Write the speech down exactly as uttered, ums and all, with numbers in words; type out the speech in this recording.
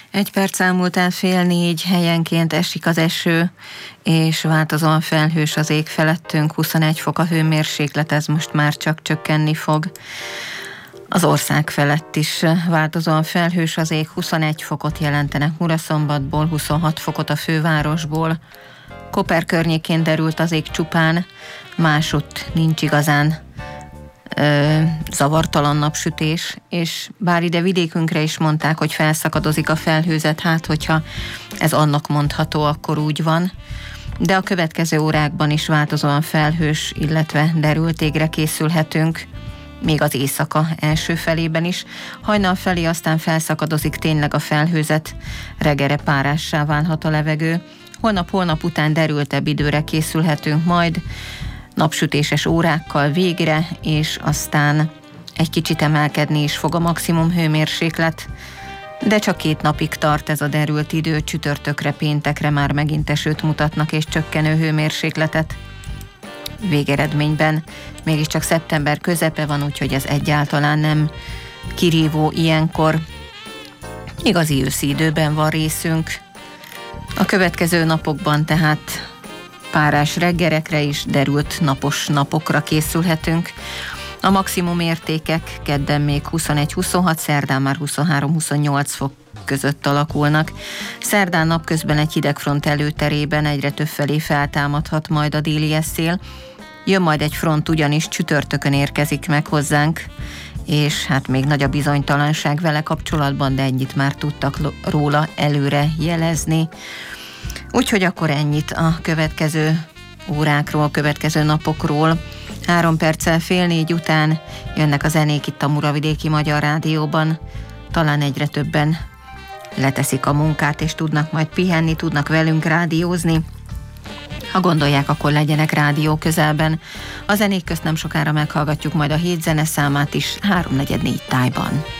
Egy perc elmúltán fél négy, helyenként esik az eső, és változóan felhős az ég felettünk, huszonegy fok a hőmérséklet, ez most már csak csökkenni fog. Az ország felett is változóan felhős az ég, huszonegy fokot jelentenek Muraszombatból, huszonhat fokot a fővárosból. Koper környékén derült az ég csupán, másutt nincs igazán ö, zavartalan napsütés, és bár ide vidékünkre is mondták, hogy felszakadozik a felhőzet, hát hogyha ez annak mondható, akkor úgy van. De a következő órákban is változóan felhős, illetve derült égre készülhetünk, még az éjszaka első felében is. Hajnal felé aztán felszakadozik tényleg a felhőzet, reggelre párássá válhat a levegő. Holnap-holnap után derültebb időre készülhetünk majd, napsütéses órákkal végre, és aztán egy kicsit emelkedni is fog a maximum hőmérséklet, de csak két napig tart ez a derült idő, csütörtökre, péntekre már megint esőt mutatnak és csökkenő hőmérsékletet. Végeredményben mégiscsak szeptember közepe van, úgyhogy ez egyáltalán nem kirívó ilyenkor. Igazi őszi időben van részünk. A következő napokban tehát párás reggelekre is, derült napos napokra készülhetünk. A maximum értékek kedden még huszonegy-huszonhat, szerdán már huszonhárom-huszonnyolc fok között alakulnak. Szerdán napközben egy hidegfront előterében egyre többfelé feltámadhat majd a déli eszél. Jön majd egy front, ugyanis csütörtökön érkezik meg hozzánk, és hát még nagy a bizonytalanság vele kapcsolatban, de ennyit már tudtak róla előre jelezni. Úgyhogy akkor ennyit a következő órákról, a következő napokról. Három perccel fél négy után jönnek a zenék itt a Muravidéki Magyar Rádióban. Talán egyre többen leteszik a munkát, és tudnak majd pihenni, tudnak velünk rádiózni. Ha gondolják, akkor legyenek rádió közelben. A zenék közt nem sokára meghallgatjuk majd a hét zeneszámát is, háromnegyed négy tájban.